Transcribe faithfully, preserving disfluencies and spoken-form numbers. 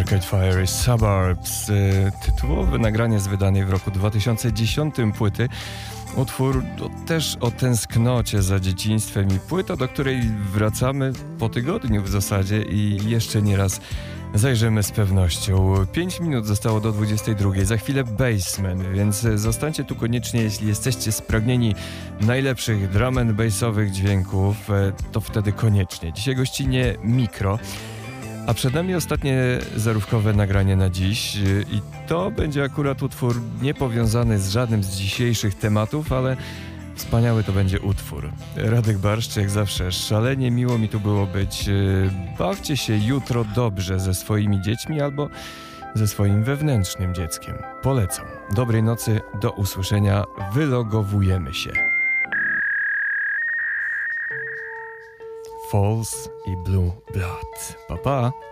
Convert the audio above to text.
Arcade Fire i Suburbs, tytułowe nagranie z wydanej w roku dwa tysiące dziesiątym płyty. Utwór to też o tęsknocie za dzieciństwem i płyta, do której wracamy po tygodniu w zasadzie i jeszcze nie raz zajrzymy z pewnością. Pięć minut zostało do dwudziestej drugiej, za chwilę Basement, więc zostańcie tu koniecznie, jeśli jesteście spragnieni najlepszych drum and bassowych dźwięków, to wtedy koniecznie. Dzisiaj gościnie Mikro. A przed nami ostatnie zarówkowe nagranie na dziś i to będzie akurat utwór niepowiązany z żadnym z dzisiejszych tematów, ale wspaniały to będzie utwór. Radek Barszcz, jak zawsze, szalenie miło mi tu było być. Bawcie się jutro dobrze ze swoimi dziećmi albo ze swoim wewnętrznym dzieckiem. Polecam. Dobrej nocy, do usłyszenia. Wylogowujemy się. Falls i Blue Blood. Pa, pa.